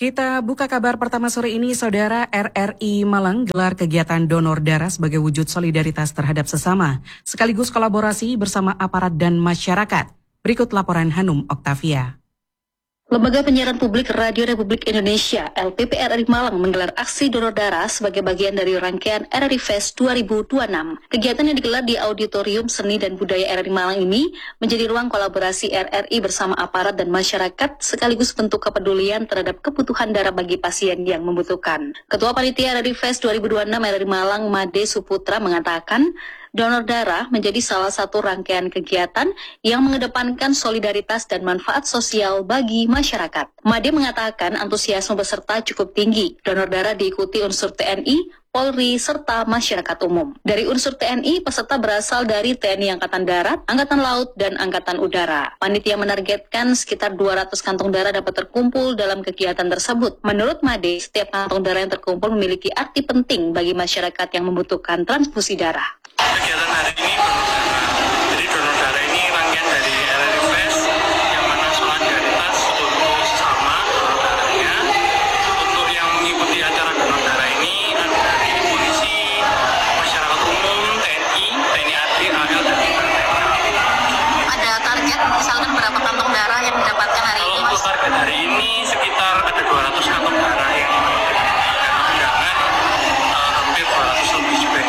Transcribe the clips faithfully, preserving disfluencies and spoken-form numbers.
Kita buka kabar pertama sore ini, Saudara. R R I Malang gelar kegiatan donor darah sebagai wujud solidaritas terhadap sesama, sekaligus kolaborasi bersama aparat dan masyarakat. Berikut laporan Hanum Oktavia. Lembaga Penyiaran Publik Radio Republik Indonesia L P P R R I Malang menggelar aksi donor darah sebagai bagian dari rangkaian R R I Fest dua ribu dua puluh enam. Kegiatan yang digelar di Auditorium Seni dan Budaya R R I Malang ini menjadi ruang kolaborasi R R I bersama aparat dan masyarakat sekaligus bentuk kepedulian terhadap kebutuhan darah bagi pasien yang membutuhkan. Ketua Panitia R R I Fest dua ribu dua puluh enam R R I Malang Made Suputra mengatakan, donor darah menjadi salah satu rangkaian kegiatan yang mengedepankan solidaritas dan manfaat sosial bagi masyarakat. Made mengatakan antusiasme peserta cukup tinggi. Donor darah diikuti unsur T N I, Polri, serta masyarakat umum. Dari unsur T N I, peserta berasal dari T N I Angkatan Darat, Angkatan Laut, dan Angkatan Udara. Panitia menargetkan sekitar dua ratus kantong darah dapat terkumpul dalam kegiatan tersebut. Menurut Made, setiap kantong darah yang terkumpul memiliki arti penting bagi masyarakat yang membutuhkan transfusi darah. Kegiatan hari ini donor darah. Jadi donor darah ini rangkaian dari R R I Fest yang mana solidaritas untuk sesama donor darahnya. Untuk yang mengikuti acara donor darah ini ada dari polisi, masyarakat umum, T N I, T N I A D, A L, dan Ada target misalkan berapa kantong darah yang didapatkan hari kalau ini? untuk target hari ini sekitar ada dua ratus kantong darah yang undangan, uh, hampir dua ratus lebih juga.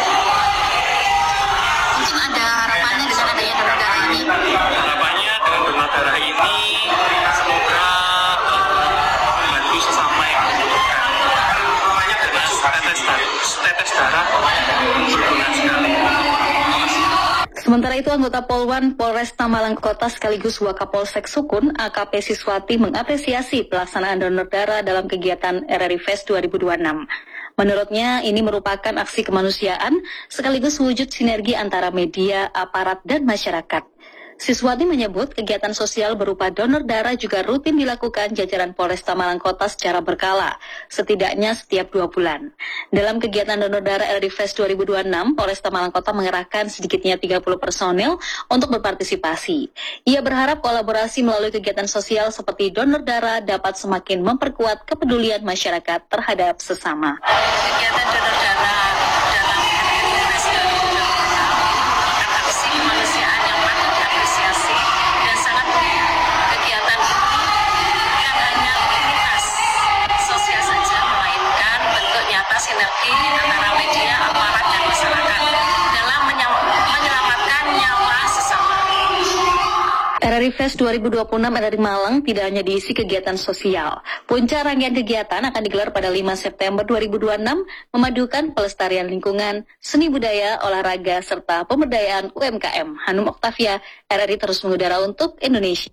Harapannya dengan donor darah ini semoga uh, membantu sesama yang membutuhkan. Karena tetes, tetes darah berguna sekali. Sementara itu, anggota Polwan Polresta Malang Kota sekaligus Wakapolsek Sukun, A K P Siswati, mengapresiasi pelaksanaan donor darah dalam kegiatan R R I Fest dua ribu dua puluh enam. Menurutnya, ini merupakan aksi kemanusiaan sekaligus wujud sinergi antara media, aparat, dan masyarakat. Siswati menyebut kegiatan sosial berupa donor darah juga rutin dilakukan jajaran Polresta Malang Kota secara berkala, setidaknya setiap dua bulan. Dalam kegiatan donor darah R R I Fest dua ribu dua puluh enam, Polresta Malang Kota mengerahkan sedikitnya tiga puluh personel untuk berpartisipasi. Ia berharap kolaborasi melalui kegiatan sosial seperti donor darah dapat semakin memperkuat kepedulian masyarakat terhadap sesama. Kegiatan donor darah dalam R R I Fest dua ribu dua puluh enam merupakan aksi kemanusiaan yang patut diapresiasi dan sangat mulia. Kegiatan ini bukan hanya aktivitas sosial saja, melainkan bentuk nyata sinergi antara media, aparat, dan masyarakat dalam menyelamatkan nyawa sesama. R R I Fest dua ribu dua puluh enam R R I Malang tidak hanya diisi kegiatan sosial. Puncak rangkaian kegiatan akan digelar pada lima September dua ribu dua puluh enam, memadukan pelestarian lingkungan, seni budaya, olahraga, serta pemberdayaan U M K M. Hanum Oktavia, R R I terus mengudara untuk Indonesia.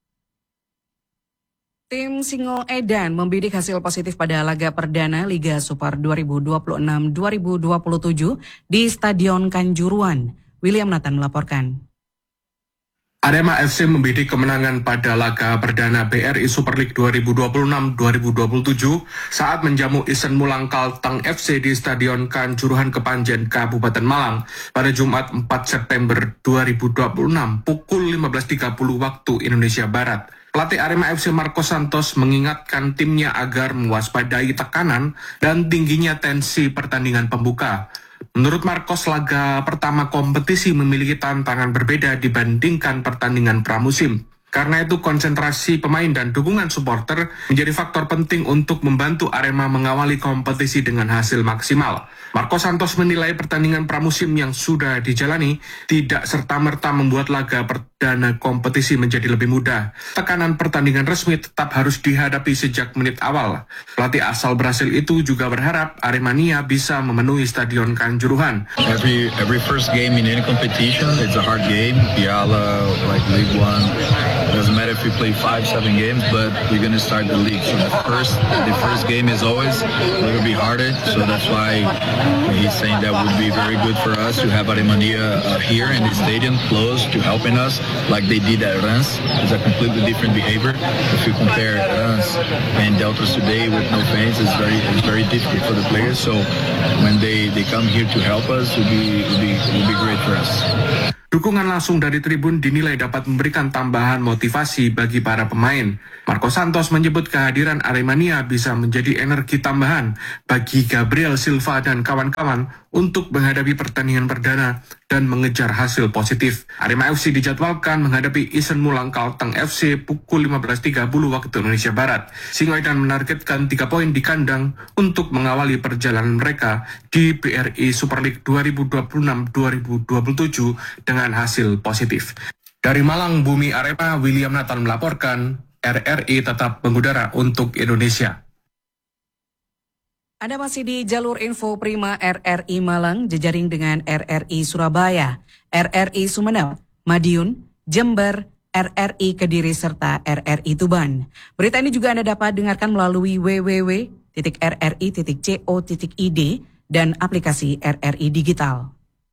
Tim Singo Edan membidik hasil positif pada laga perdana Liga Super dua ribu dua puluh enam dua ribu dua puluh tujuh di Stadion Kanjuruhan. William Nathan melaporkan. Arema F C membidik kemenangan pada laga perdana B R I Super League dua ribu dua puluh enam dua ribu dua puluh tujuh saat menjamu Isen Mulang Kalteng F C di Stadion Kanjuruhan Kepanjen, Kabupaten Malang pada Jumat empat September dua ribu dua puluh enam pukul lima belas tiga puluh waktu Indonesia Barat. Pelatih Arema F C Marcos Santos mengingatkan timnya agar mewaspadai tekanan dan tingginya tensi pertandingan pembuka. Menurut Marcos, laga pertama kompetisi memiliki tantangan berbeda dibandingkan pertandingan pramusim. Karena itu konsentrasi pemain dan dukungan supporter menjadi faktor penting untuk membantu Arema mengawali kompetisi dengan hasil maksimal. Marcos Santos menilai pertandingan pramusim yang sudah dijalani tidak serta-merta membuat laga perdana kompetisi menjadi lebih mudah. Tekanan pertandingan resmi tetap harus dihadapi sejak menit awal. Pelatih asal Brasil itu juga berharap Aremania bisa memenuhi Stadion Kanjuruhan. Every every first game in any competition, it's a hard game. Piala, like League One. Doesn't matter if we play five, seven games, but we're gonna start the league. So the first, the first game is always a little bit harder. So that's why he's saying that would be very good for us to have Aremania uh, here in the stadium, close to helping us, like they did at Rans. It's a completely different behavior. If you compare Rans and Deltas today with no fans, it's very, it's very difficult for the players. So when they, they come here to help us, it will be, it will be, it will be great for us. Dukungan langsung dari tribun dinilai dapat memberikan tambahan motivasi bagi para pemain. Marco Santos menyebut kehadiran Aremania bisa menjadi energi tambahan bagi Gabriel Silva dan kawan-kawan untuk menghadapi pertandingan perdana dan mengejar hasil positif. Arema F C dijadwalkan menghadapi Isen Mulang Kalteng F C pukul lima belas tiga puluh waktu Indonesia Barat. Singoedan menargetkan tiga poin di kandang untuk mengawali perjalanan mereka di B R I Super League dua ribu dua puluh enam dua ribu dua puluh tujuh dengan hasil positif. Dari Malang, Bumi Arema, William Nathan melaporkan, R R I tetap mengudara untuk Indonesia. Anda masih di jalur info Prima R R I Malang, jejaring dengan R R I Surabaya, R R I Sumeneb, Madiun, Jember, R R I Kediri, serta R R I Tuban. Berita ini juga Anda dapat dengarkan melalui w w w titik r r i titik co titik i d dan aplikasi R R I Digital.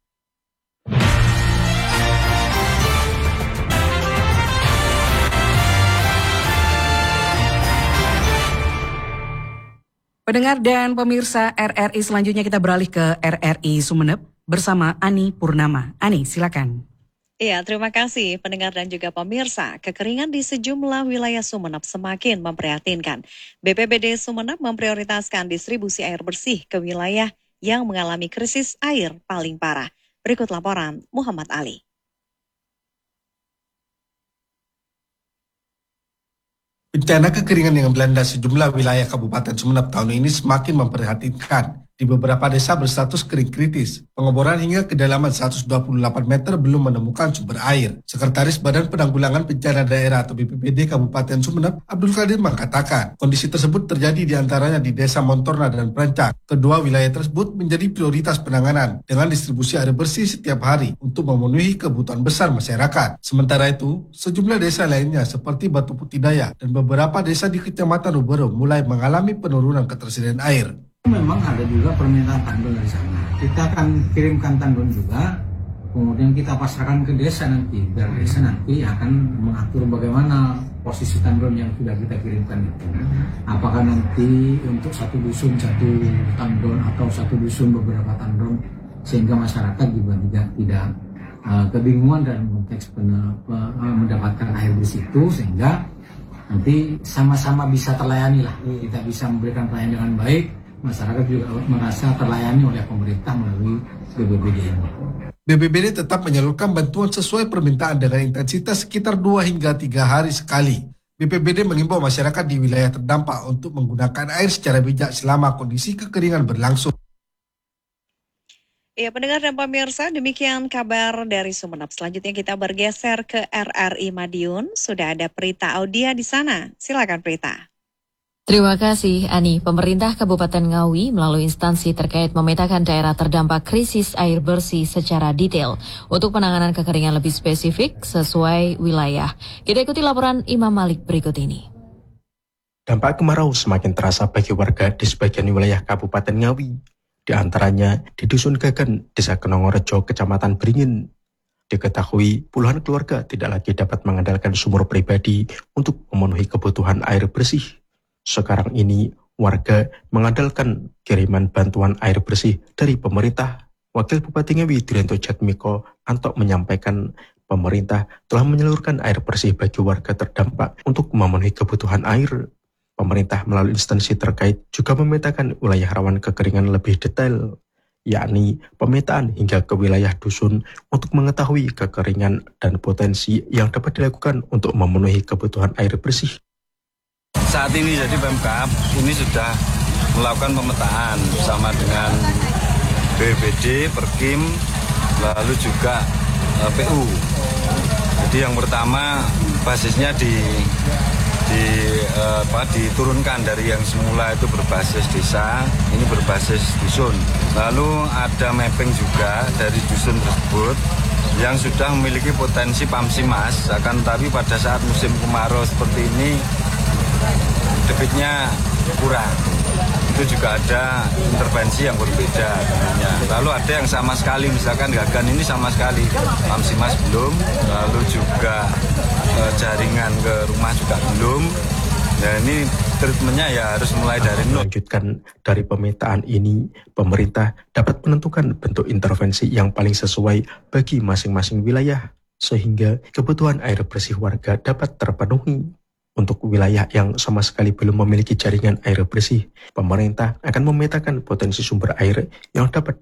Pendengar dan pemirsa R R I, selanjutnya kita beralih ke R R I Sumeneb bersama Ani Purnama. Ani, silakan. Iya, terima kasih pendengar dan juga pemirsa. Kekeringan di sejumlah wilayah Sumeneb semakin memprihatinkan. B P B D Sumeneb memprioritaskan distribusi air bersih ke wilayah yang mengalami krisis air paling parah. Berikut laporan Muhammad Ali. Bencana kekeringan yang melanda sejumlah wilayah Kabupaten Sumeneb tahun ini semakin memprihatinkan. Di beberapa desa berstatus kering kritis, pengeboran hingga kedalaman seratus dua puluh delapan meter belum menemukan sumber air. Sekretaris Badan Penanggulangan Bencana Daerah atau B P B D Kabupaten Sumeneb, Abdul Qadir mengatakan, kondisi tersebut terjadi di antaranya di Desa Montorna dan Prancak. Kedua wilayah tersebut menjadi prioritas penanganan dengan distribusi air bersih setiap hari untuk memenuhi kebutuhan besar masyarakat. Sementara itu, sejumlah desa lainnya seperti Batu Putih Daya dan beberapa desa di Kecamatan Ubero mulai mengalami penurunan ketersediaan air. Memang ada juga permintaan tandon dari sana. Kita akan kirimkan tandon juga, kemudian kita pasrahkan ke desa nanti, biar desa nanti akan mengatur bagaimana posisi tandon yang sudah kita kirimkan itu. Apakah nanti untuk satu dusun satu tandon atau satu dusun beberapa tandon, sehingga masyarakat juga tidak tidak uh, kebingungan dalam konteks pen, uh, mendapatkan air di situ, sehingga nanti sama-sama bisa terlayani lah. Kita bisa memberikan pelayanan dengan baik. Masyarakat juga merasa terlayani oleh pemerintah melalui B P B D. B P B D tetap menyalurkan bantuan sesuai permintaan dengan intensitas sekitar dua hingga tiga hari sekali. B P B D mengimbau masyarakat di wilayah terdampak untuk menggunakan air secara bijak selama kondisi kekeringan berlangsung. Ya, pendengar dan pemirsa, demikian kabar dari Sumeneb. Selanjutnya kita bergeser ke R R I Madiun. Sudah ada Prita Audia di sana. Silakan Prita. Terima kasih, Ani. Pemerintah Kabupaten Ngawi melalui instansi terkait memetakan daerah terdampak krisis air bersih secara detail untuk penanganan kekeringan lebih spesifik sesuai wilayah. Kita ikuti laporan Imam Malik berikut ini. Dampak kemarau semakin terasa bagi warga di sebagian wilayah Kabupaten Ngawi. Di antaranya di Dusun Gagan, Desa Kenongorejo, Kecamatan Beringin. Diketahui puluhan keluarga tidak lagi dapat mengandalkan sumur pribadi untuk memenuhi kebutuhan air bersih. Sekarang ini warga mengandalkan kiriman bantuan air bersih dari pemerintah. Wakil Bupati Ngawi Durianto Jatmiko Antok menyampaikan pemerintah telah menyalurkan air bersih bagi warga terdampak untuk memenuhi kebutuhan air. Pemerintah melalui instansi terkait juga memetakan wilayah rawan kekeringan lebih detail, yakni pemetaan hingga ke wilayah dusun untuk mengetahui kekeringan dan potensi yang dapat dilakukan untuk memenuhi kebutuhan air bersih. Saat ini jadi Pemkab ini sudah melakukan pemetaan bersama dengan B P B D, Perkim, lalu juga uh, P U. Jadi yang pertama basisnya di, di uh, apa, diturunkan dari yang semula itu berbasis desa, ini berbasis dusun. Lalu ada mapping juga dari dusun tersebut yang sudah memiliki potensi Pamsimas, akan tapi pada saat musim kemarau seperti ini debitnya kurang. Itu juga ada intervensi yang berbeda tentunya. Lalu ada yang sama sekali, misalkan Gagan ini sama sekali Pamsimas belum, lalu juga e, jaringan ke rumah juga belum. Nah ini treatmentnya ya harus mulai dari nol. Melanjutkan dari pemetaan ini, pemerintah dapat menentukan bentuk intervensi yang paling sesuai bagi masing-masing wilayah, sehingga kebutuhan air bersih warga dapat terpenuhi. Untuk wilayah yang sama sekali belum memiliki jaringan air bersih, pemerintah akan memetakan potensi sumber air yang dapat